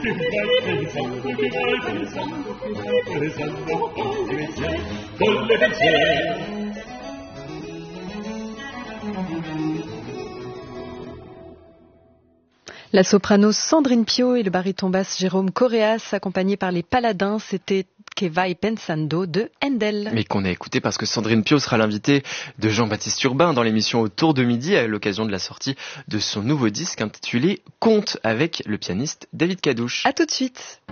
La soprano Sandrine Pio et le baryton basse Jérôme Correas, accompagnés par les Paladins, c'était Que vai pensando de Handel. Mais qu'on a écouté parce que Sandrine Pio sera l'invitée de Jean-Baptiste Urbain dans l'émission Autour de midi à l'occasion de la sortie de son nouveau disque intitulé Conte avec le pianiste David Cadouche. À tout de suite.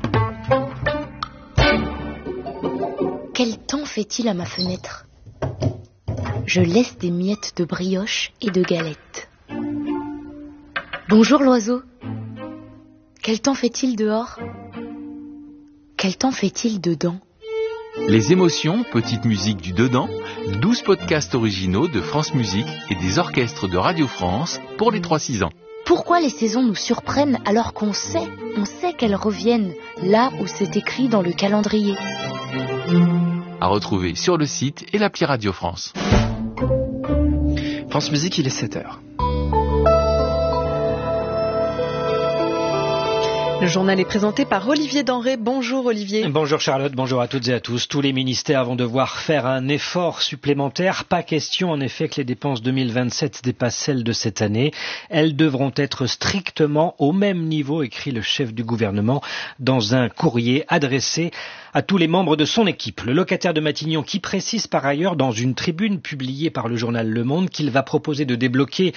Quel temps fait-il à ma fenêtre ? Je laisse des miettes de brioche et de galettes. Bonjour l'oiseau. Quel temps fait-il dehors ? Quel temps fait-il dedans ? Les émotions, petite musique du dedans, 12 podcasts originaux de France Musique et des orchestres de Radio France pour les 3-6 ans. Pourquoi les saisons nous surprennent alors qu'on sait qu'elles reviennent là où c'est écrit dans le calendrier ? À retrouver sur le site et l'appli Radio France. France Musique, il est 7h. Le journal est présenté par Olivier Denré. Bonjour Olivier. Bonjour Charlotte, bonjour à toutes et à tous. Tous les ministères vont devoir faire un effort supplémentaire. Pas question en effet que les dépenses 2027 dépassent celles de cette année. Elles devront être strictement au même niveau, écrit le chef du gouvernement dans un courrier adressé à tous les membres de son équipe. Le locataire de Matignon qui précise par ailleurs dans une tribune publiée par le journal Le Monde qu'il va proposer de débloquer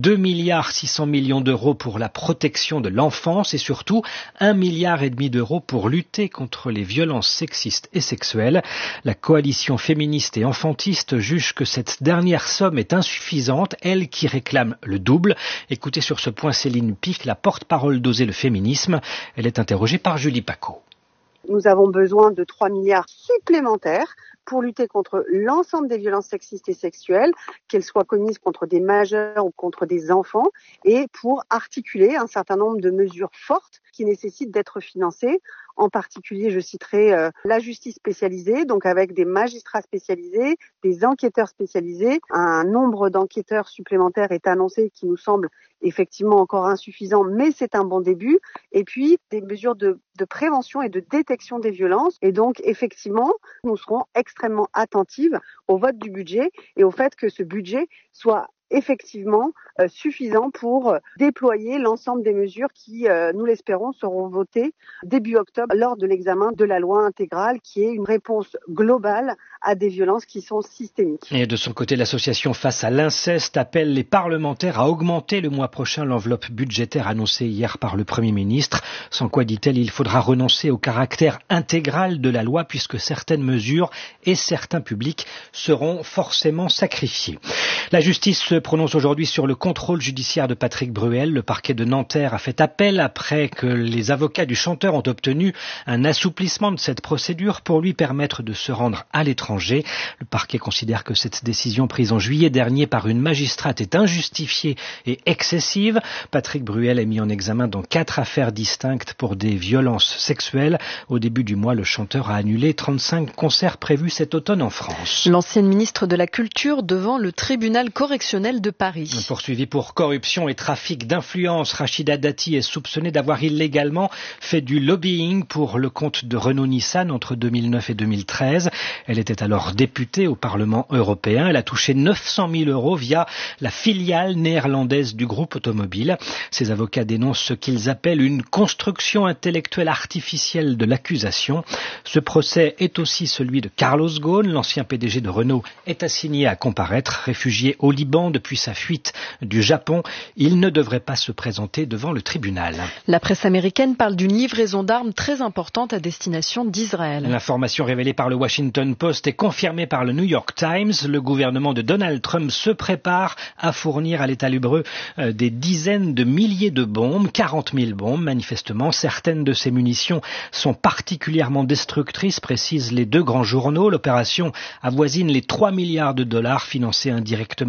2,6 milliards d'euros pour la protection de l'enfance et surtout 1,5 milliard d'euros pour lutter contre les violences sexistes et sexuelles. La coalition féministe et enfantiste juge que cette dernière somme est insuffisante, elle qui réclame le double. Écoutez sur ce point Céline Pic, la porte-parole d'Oser le féminisme. Elle est interrogée par Julie Paco. Nous avons besoin de 3 milliards supplémentaires pour lutter contre l'ensemble des violences sexistes et sexuelles, qu'elles soient commises contre des majeurs ou contre des enfants, et pour articuler un certain nombre de mesures fortes qui nécessitent d'être financées. En particulier, je citerai la justice spécialisée, donc avec des magistrats spécialisés, des enquêteurs spécialisés. Un nombre d'enquêteurs supplémentaires est annoncé qui nous semble effectivement encore insuffisant, mais c'est un bon début. Et puis, des mesures de prévention et de détection des violences. Et donc, effectivement, nous serons extrêmement attentives au vote du budget et au fait que ce budget soit effectivement suffisant pour déployer l'ensemble des mesures qui, nous l'espérons, seront votées début octobre lors de l'examen de la loi intégrale qui est une réponse globale à des violences qui sont systémiques. Et de son côté, l'association Face à l'inceste appelle les parlementaires à augmenter le mois prochain l'enveloppe budgétaire annoncée hier par le Premier ministre. Sans quoi, dit-elle, il faudra renoncer au caractère intégral de la loi puisque certaines mesures et certains publics seront forcément sacrifiés. La justice se prononce aujourd'hui sur le contrôle judiciaire de Patrick Bruel. Le parquet de Nanterre a fait appel après que les avocats du chanteur ont obtenu un assouplissement de cette procédure pour lui permettre de se rendre à l'étranger. Le parquet considère que cette décision prise en juillet dernier par une magistrate est injustifiée et excessive. Patrick Bruel est mis en examen dans 4 affaires distinctes pour des violences sexuelles. Au début du mois, le chanteur a annulé 35 concerts prévus cet automne en France. L'ancienne ministre de la Culture devant le tribunal correctionnel de Paris. Poursuivie pour corruption et trafic d'influence, Rachida Dati est soupçonnée d'avoir illégalement fait du lobbying pour le compte de Renault-Nissan entre 2009 et 2013. Elle était alors députée au Parlement européen. Elle a touché 900 000 euros via la filiale néerlandaise du groupe automobile. Ses avocats dénoncent ce qu'ils appellent une construction intellectuelle artificielle de l'accusation. Ce procès est aussi celui de Carlos Ghosn. L'ancien PDG de Renault est assigné à comparaître. Réfugié au Liban depuis sa fuite du Japon, il ne devrait pas se présenter devant le tribunal. La presse américaine parle d'une livraison d'armes très importante à destination d'Israël. L'information révélée par le Washington Post est confirmée par le New York Times. Le gouvernement de Donald Trump se prépare à fournir à l'État hébreu des dizaines de milliers de bombes, 40 000 bombes manifestement. Certaines de ces munitions sont particulièrement destructrices, précisent les 2 grands journaux. L'opération avoisine les 3 milliards de dollars financés indirectement par les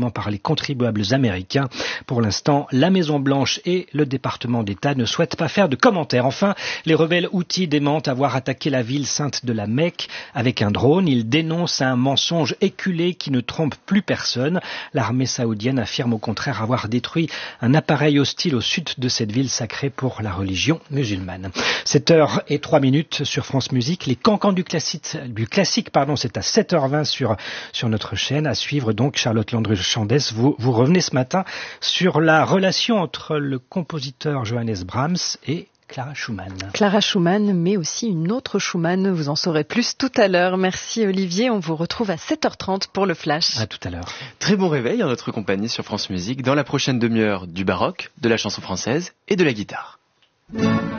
contribuables américains. Pour l'instant, la Maison-Blanche et le département d'État ne souhaitent pas faire de commentaires. Enfin, les rebelles houthis démentent avoir attaqué la ville sainte de la Mecque avec un drone. Ils dénoncent un mensonge éculé qui ne trompe plus personne. L'armée saoudienne affirme au contraire avoir détruit un appareil hostile au sud de cette ville sacrée pour la religion musulmane. 7h03 sur France Musique. Les cancans du classique, c'est à 7h20 sur notre chaîne. À suivre donc, Charlotte Landru-Chandès, vous revenez ce matin sur la relation entre le compositeur Johannes Brahms et Clara Schumann. Clara Schumann, mais aussi une autre Schumann. Vous en saurez plus tout à l'heure. Merci Olivier. On vous retrouve à 7h30 pour le Flash. À tout à l'heure. Très bon réveil en notre compagnie sur France Musique. Dans la prochaine demi-heure, du baroque, de la chanson française et de la guitare.